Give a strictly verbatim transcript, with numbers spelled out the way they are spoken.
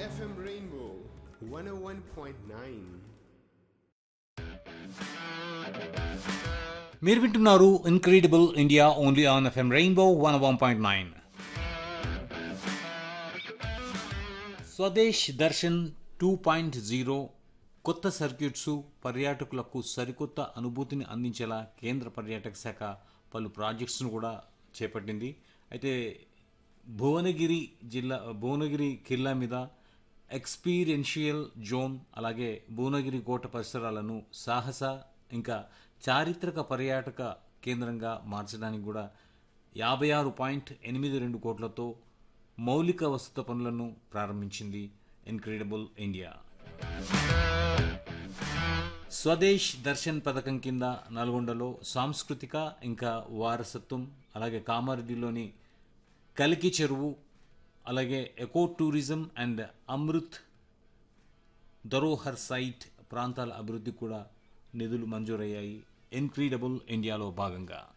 F M Rainbow one oh one point nine. మీరు వింటున్నారు incredible India only on FM rainbow one one point nine. Swades Darshan two point zero కొత్త circuits పర్యాటకులకు సరికొత్త అనుభూతిని అందించేలా కేంద్ర పర్యాటక శాఖ పలు ప్రాజెక్ట్స్ను కూడా చేపట్టింది. అయితే భువనగిరి జిల్లా భువనగిరి కిల్లా మీద ఎక్స్పీరియన్షియల్ జోన్, అలాగే భువనగిరి కోట పరిసరాలను సాహస ఇంకా చారిత్రక పర్యాటక కేంద్రంగా మార్చడానికి కూడా యాభై ఆరు పాయింట్ ఎనిమిది రెండు కోట్లతో మౌలిక వసతి పనులను ప్రారంభించింది ఇన్క్రెడిబుల్ ఇండియా. స్వదేశ్ దర్శన్ పథకం కింద నల్గొండలో సాంస్కృతిక ఇంకా వారసత్వం, అలాగే కామారెడ్డిలోని కలికి చెరువు, అలాగే eco tourism and Amrit Dharohar site ప్రాంతాల అభివృద్ధి కూడా నిధులు మంజూరయ్యాయి ఇన్క్రెడిబుల్ ఇండియాలో భాగంగా.